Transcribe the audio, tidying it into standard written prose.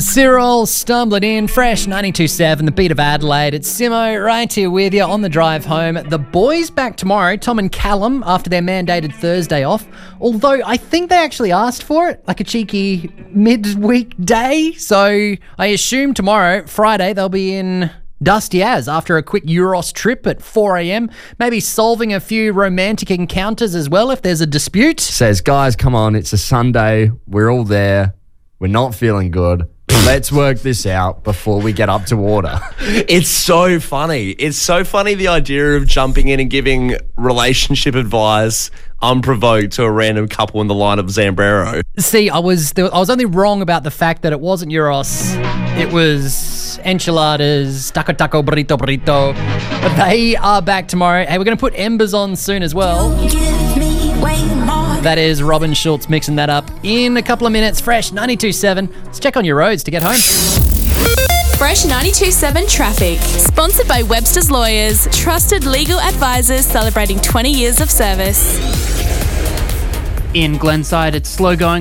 Cyril stumbling in, fresh 92.7, the beat of Adelaide. It's Simo right here with you on the drive home. The boys back tomorrow, Tom and Callum, after their mandated Thursday off. Although I think they actually asked for it, like a cheeky midweek day. So I assume tomorrow, Friday, they'll be in Dusty As after a quick Euros trip at 4 a.m. Maybe solving a few romantic encounters as well if there's a dispute. Says, guys, come on, it's a Sunday. We're all there. We're not feeling good. Let's work this out before we get up to water. It's so funny. It's so funny, the idea of jumping in and giving relationship advice unprovoked to a random couple in the line of Zambrero. See, I was only wrong about the fact that it wasn't Euros. It was enchiladas, taco burrito. But they are back tomorrow. Hey, we're going to put Embers on soon as well. That is Robin Schultz mixing that up in a couple of minutes. Fresh 92.7. Let's check on your roads to get home. Fresh 92.7 Traffic. Sponsored by Webster's Lawyers. Trusted legal advisors celebrating 20 years of service. In Glenside, it's slow going